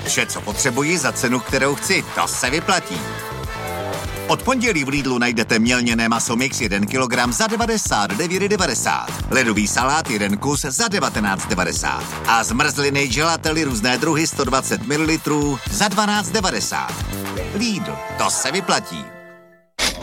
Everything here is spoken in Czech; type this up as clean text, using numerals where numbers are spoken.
Vše, co potřebuji za cenu, kterou chci, to se vyplatí. Od pondělí v Lidlu najdete mělněné maso mix 1 kg za 99,90. Ledový salát 1 kus za 19,90. A zmrzliny gelately různé druhy 120 ml za 12,90. Lidl, to se vyplatí.